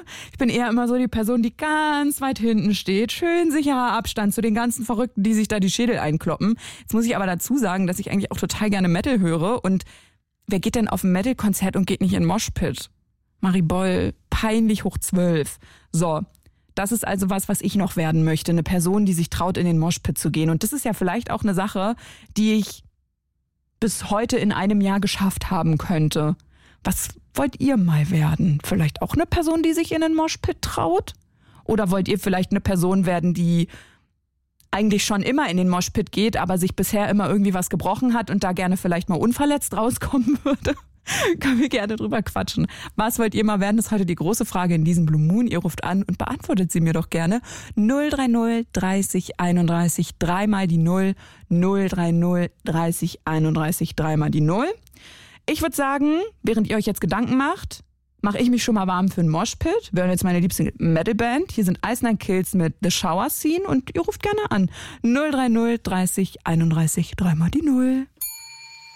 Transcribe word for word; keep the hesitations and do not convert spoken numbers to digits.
Ich bin eher immer so die Person, die ganz weit hinten steht. Schön sicherer Abstand zu den ganzen Verrückten, die sich da die Schädel einkloppen. Jetzt muss ich aber dazu sagen, dass ich eigentlich auch total gerne Metal höre. Und wer geht denn auf ein Metal-Konzert und geht nicht in Moshpit? Marie Boll, peinlich hoch zwölf. So, das ist also was, was ich noch werden möchte. Eine Person, die sich traut, in den Moshpit zu gehen. Und das ist ja vielleicht auch eine Sache, die ich bis heute in einem Jahr geschafft haben könnte. Was wollt ihr mal werden? Vielleicht auch eine Person, die sich in den Moshpit traut? Oder wollt ihr vielleicht eine Person werden, die eigentlich schon immer in den Moshpit geht, aber sich bisher immer irgendwie was gebrochen hat und da gerne vielleicht mal unverletzt rauskommen würde? Können wir gerne drüber quatschen. Was wollt ihr mal werden? Das ist heute die große Frage in diesem Blue Moon. Ihr ruft an und beantwortet sie mir doch gerne. null drei null dreißig einunddreißig, dreimal die Null. null drei null dreißig einunddreißig, dreimal die Null. Ich würde sagen, während ihr euch jetzt Gedanken macht, mache ich mich schon mal warm für einen Moshpit. Wir hören jetzt meine liebste Metalband. Hier sind Ice Nine Kills mit The Shower Scene und ihr ruft gerne an. null drei null dreißig einunddreißig, dreimal die Null.